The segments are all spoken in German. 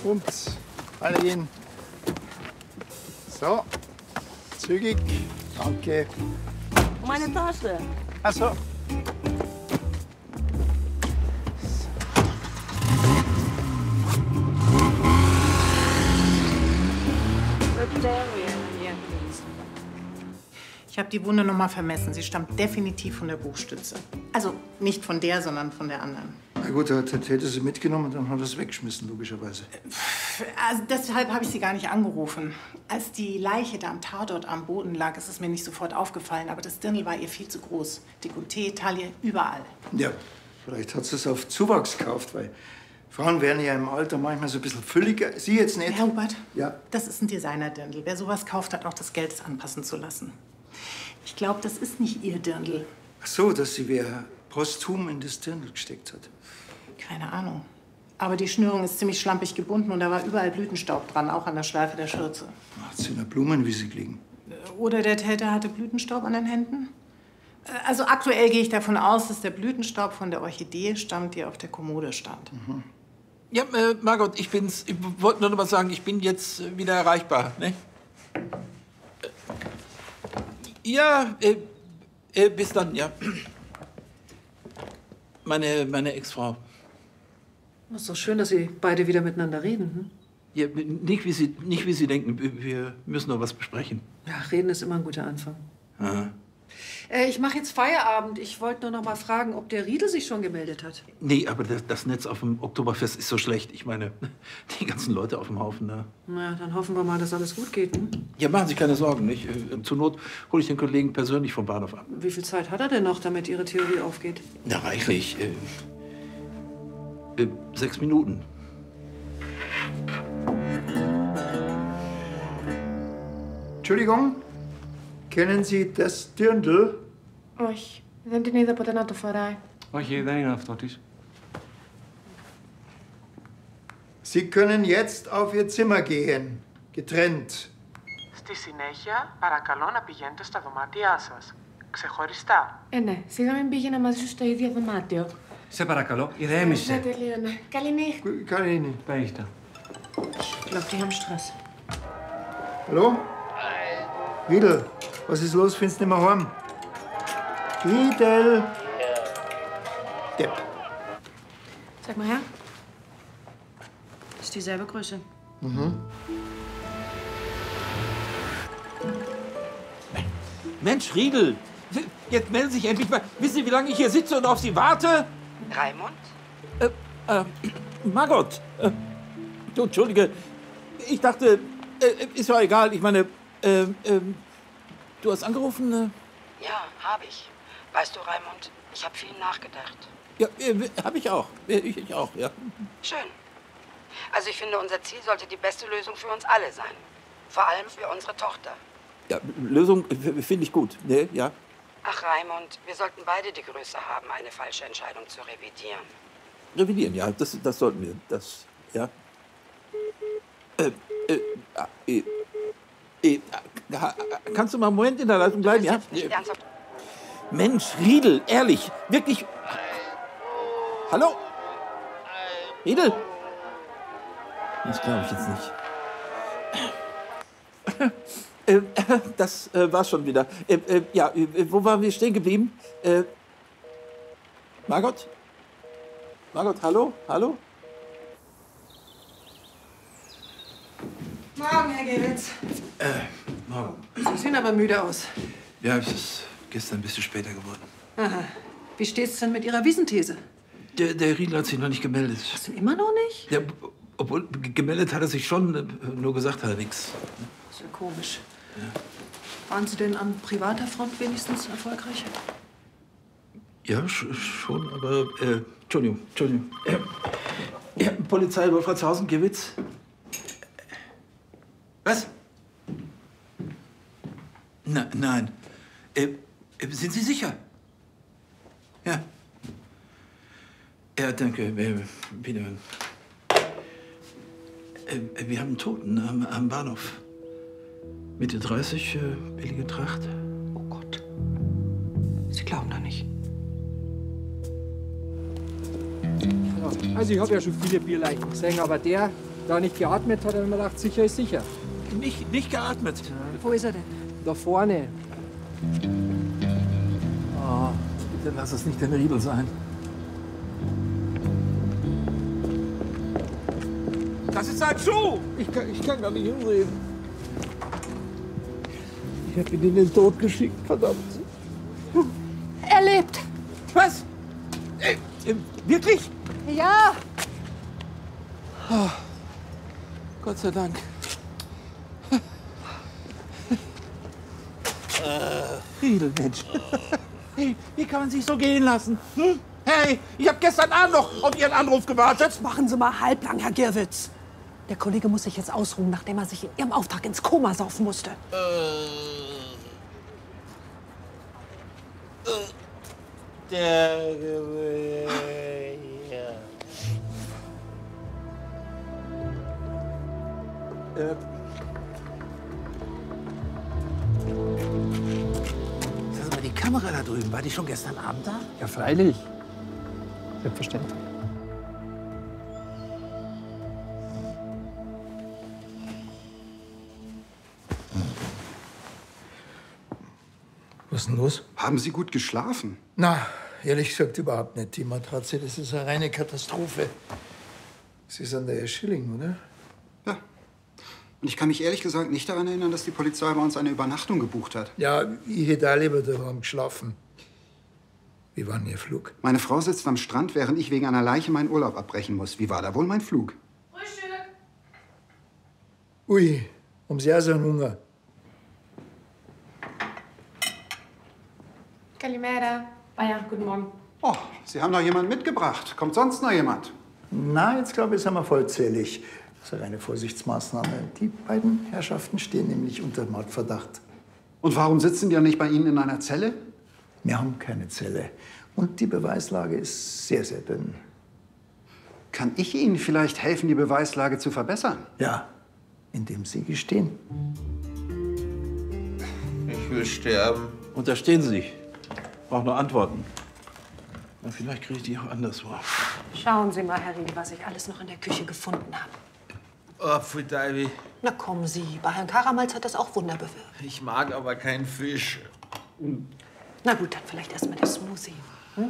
Und alle gehen. So, zügig. Danke. Meine Tasche. Ach so. Ich habe die Wunde noch mal vermessen. Sie stammt definitiv von der Buchstütze. Also nicht von der, sondern von der anderen. Na gut, er hätte sie mitgenommen, dann hat er es weggeschmissen, logischerweise. Also deshalb habe ich Sie gar nicht angerufen. Als die Leiche da am Tatort am Boden lag, ist es mir nicht sofort aufgefallen. Aber das Dirndl war ihr viel zu groß. Dekolleté, Taille, überall. Ja, vielleicht hat sie es auf Zuwachs gekauft, weil Frauen werden ja im Alter manchmal so ein bisschen fülliger. Sie jetzt nicht. Herr Hubert, Ja. das ist ein Designer-Dirndl. Wer sowas kauft, hat auch das Geld, es anpassen zu lassen. Ich glaube, das ist nicht Ihr Dirndl. Ach so, dass sie wer posthum in das Dirndl gesteckt hat. Keine Ahnung. Aber die Schnürung ist ziemlich schlampig gebunden und da war überall Blütenstaub dran, auch an der Schleife der Schürze. Hat sie in der Blumenwiese gelegen. Oder der Täter hatte Blütenstaub an den Händen? Also aktuell gehe ich davon aus, dass der Blütenstaub von der Orchidee stammt, die auf der Kommode stand. Mhm. Ja, Margot, ich bin's. Ich wollte nur noch mal sagen, ich bin jetzt wieder erreichbar, ne? Ja, bis dann, ja. Meine Ex-Frau. Das ist doch schön, dass Sie beide wieder miteinander reden. Hm? Ja, nicht, wie Sie denken. Wir müssen noch was besprechen. Ja, reden ist immer ein guter Anfang. Aha. Ich mache jetzt Feierabend. Ich wollte nur noch mal fragen, ob der Riedel sich schon gemeldet hat. Nee, aber das Netz auf dem Oktoberfest ist so schlecht. Ich meine, die ganzen Leute auf dem Haufen, ne? Na, dann hoffen wir mal, dass alles gut geht. Hm? Ja, machen Sie keine Sorgen, nicht? Zur Not hole ich den Kollegen persönlich vom Bahnhof ab. Wie viel Zeit hat er denn noch, damit Ihre Theorie aufgeht? Na, reichlich. 6 Minuten. Entschuldigung, kennen Sie das Dirndl? Όχι, δεν την είδα ποτέ να το φοράει. Όχι, δεν είναι αυτό της. Sie können jetzt auf Ihr Zimmer gehen, getrennt. Στη συνέχεια, παρακαλώ να πηγαίνετε στα δωμάτια σας. Ξεχωριστά. Ναι, σιγά μην πήγαινα μαζί σου στο ίδιο δωμάτιο. Σε παρακαλώ, ηρέμησε. Ναι, τελείωνε. Καληνύχτα. Karine. Pächter. Ich glaube, die haben Stress. Hallo? Riedel, was ist los? Findest du nicht mehr heim? Riedel! Depp. Sag mal her. Ist dieselbe Größe. Mhm. Mensch, Riedel, jetzt melden Sie sich endlich mal. Wissen Sie, wie lange ich hier sitze und auf Sie warte? Raimund? Margot. Du, Entschuldige. Ich dachte, ist ja egal. Ich meine, du hast angerufen? Ja, habe ich. Weißt du, Raimund, ich habe viel nachgedacht. Ja, habe ich auch. Ich auch, ja. Schön. Also ich finde, unser Ziel sollte die beste Lösung für uns alle sein. Vor allem für unsere Tochter. Ja, Lösung finde ich gut. Ne, ja. Ach, Raimund, wir sollten beide die Größe haben, eine falsche Entscheidung zu revidieren. Revidieren, ja, das sollten wir. Das, ja. Kannst du mal einen Moment in der Leitung bleiben, ja? Nicht ernsthaft. Mensch, Riedel, ehrlich, wirklich. Hallo? Riedel? Das glaube ich jetzt nicht. Das war's schon wieder. Ja, wo waren wir stehen geblieben? Margot? Margot, hallo? Hallo? Morgen, Herr Gewitz. Morgen. Sie sehen aber müde aus. Ja, es ist gestern ein bisschen später geworden. Aha. Wie steht's denn mit Ihrer Wiesenthese? Der Riedel hat sich noch nicht gemeldet. Was denn, immer noch nicht? Ja, obwohl, gemeldet hat er sich schon, nur gesagt hat er nichts. Das ist ja komisch. Ja. Waren Sie denn an privater Front wenigstens erfolgreich? Ja, schon, aber, Entschuldigung. Ja, Polizei Wolfratshausen, Gewitz. Was? Nein. Sind Sie sicher? Ja. Ja, danke. Wiederhören. Wir haben einen Toten am Bahnhof. Mitte 30, billige Tracht. Oh Gott. Sie glauben da nicht. Also ich habe ja schon viele Bierleichen gesehen, aber der Da er nicht geatmet hat, hat er mir gedacht, sicher ist sicher. Nicht geatmet. Wo ist er denn? Da vorne. Oh, bitte lass es nicht der Riedel sein. Das ist ein Schuh! Ich kann gar nicht hinsehen. Ich hab ihn in den Tod geschickt, verdammt. Er lebt. Was? Wirklich? Ja. Oh, Gott sei Dank. Riedel, Mensch. Hey, wie kann man sich so gehen lassen? Hm? Hey, ich habe gestern Abend noch auf Ihren Anruf gewartet. Jetzt machen Sie mal halblang, Herr Girwitz. Der Kollege muss sich jetzt ausruhen, nachdem er sich in Ihrem Auftrag ins Koma saufen musste. Sag mal, die Kamera da drüben, war die schon gestern Abend da? Ja, freilich. Selbstverständlich. Was ist denn los? Haben Sie gut geschlafen? Na, ehrlich gesagt überhaupt nicht. Die Matratze, das ist eine reine Katastrophe. Sie ist an der Herr Schilling, oder? Ja. Und ich kann mich ehrlich gesagt nicht daran erinnern, dass die Polizei bei uns eine Übernachtung gebucht hat. Ja, ich hätte auch lieber daheim geschlafen. Wie war denn Ihr Flug? Meine Frau sitzt am Strand, während ich wegen einer Leiche meinen Urlaub abbrechen muss. Wie war da wohl mein Flug? Frühstück. Ui, haben Sie auch so einen Hunger? Kalimera. Baja, guten Morgen. Oh, Sie haben noch jemanden mitgebracht. Kommt sonst noch jemand? Na, jetzt glaube ich, sind wir vollzählig. Das ist eine Vorsichtsmaßnahme. Die beiden Herrschaften stehen nämlich unter Mordverdacht. Und warum sitzen die ja nicht bei Ihnen in einer Zelle? Wir haben keine Zelle. Und die Beweislage ist sehr, sehr dünn. Kann ich Ihnen vielleicht helfen, die Beweislage zu verbessern? Ja, indem Sie gestehen. Ich will sterben. Und da stehen Sie. Brauche nur Antworten. Na, vielleicht kriege ich die auch anderswo. Schauen Sie mal, Herr Riedel, was ich alles noch in der Küche gefunden habe. Oh, Pfui-Deibi. Na kommen Sie, bei Herrn Karamalz hat das auch Wunder bewirkt. Ich mag aber keinen Fisch. Na gut, dann vielleicht erst mal der Smoothie. Hm?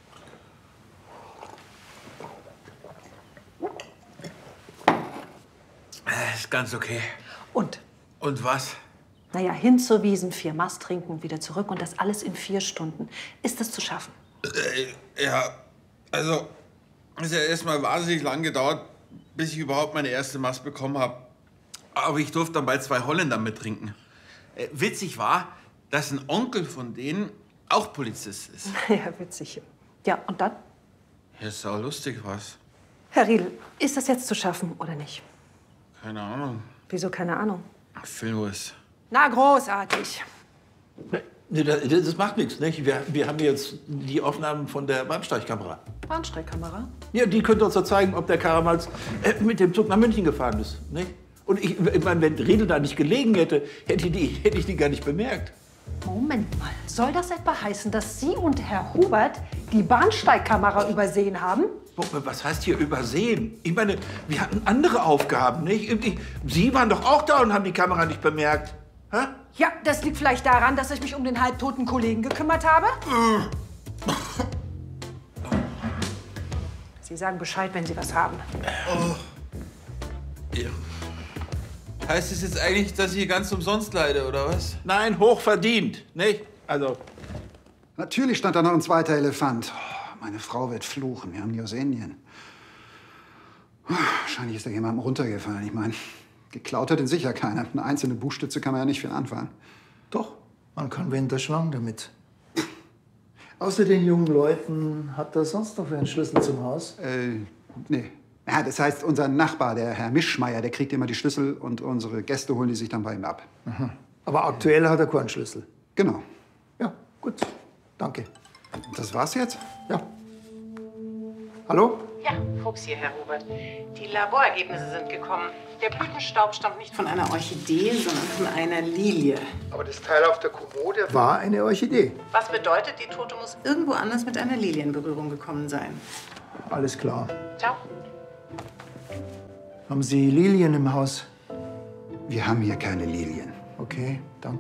Ist ganz okay. Und? Und was? Naja, hin zur Wiesn, 4 Mast trinken und wieder zurück und das alles in 4 Stunden. Ist das zu schaffen? Ja, also, es hat ja erstmal wahnsinnig lang gedauert, bis ich überhaupt meine erste Mast bekommen habe. Aber ich durfte dann bei 2 Holländern mittrinken. Witzig war, dass ein Onkel von denen auch Polizist ist. Ja, witzig. Ja, und dann? Ja, ist auch lustig was. Herr Riedel, ist das jetzt zu schaffen oder nicht? Keine Ahnung. Wieso keine Ahnung? Filmriss. Na, großartig. Nee, das macht nichts, nicht? Wir haben jetzt die Aufnahmen von der Bahnsteigkamera. Bahnsteigkamera? Ja, die könnte uns doch zeigen, ob der Karamalz mit dem Zug nach München gefahren ist, nicht? Und ich meine, wenn Riedel da nicht gelegen hätte, hätte ich die gar nicht bemerkt. Moment mal, soll das etwa heißen, dass Sie und Herr Hubert die Bahnsteigkamera übersehen haben? Was heißt hier übersehen? Ich meine, wir hatten andere Aufgaben, nicht? Sie waren doch auch da und haben die Kamera nicht bemerkt. Hä? Ja, das liegt vielleicht daran, dass ich mich um den halbtoten Kollegen gekümmert habe. Sie sagen Bescheid, wenn Sie was haben. Oh. Ja. Heißt es jetzt eigentlich, dass ich hier ganz umsonst leide, oder was? Nein, hochverdient, nicht? Also. Natürlich stand da noch ein zweiter Elefant. Oh, meine Frau wird fluchen. Wir haben die aus Indien. Wahrscheinlich ist da jemandem runtergefallen. Ich meine, geklaut hat ihn sicher keiner. Eine einzelne Buchstütze kann man ja nicht viel anfangen. Doch, man kann wen der Schwang damit. Außer den jungen Leuten, hat er sonst noch einen Schlüssel zum Haus? Nee. Ja, das heißt, unser Nachbar, der Herr Mischmeier, der kriegt immer die Schlüssel und unsere Gäste holen die sich dann bei ihm ab. Aha. Aber aktuell hat er keinen Schlüssel. Genau. Ja, gut. Danke. Das war's jetzt? Ja. Hallo? Ja, Fuchs hier, Herr Hubert. Die Laborergebnisse sind gekommen. Der Blütenstaub stammt nicht von einer Orchidee, sondern von einer Lilie. Aber das Teil auf der Kommode war eine Orchidee. Was bedeutet, die Tote muss irgendwo anders mit einer Lilie in Berührung gekommen sein. Alles klar. Ciao. Haben Sie Lilien im Haus? Wir haben hier keine Lilien. Okay, danke.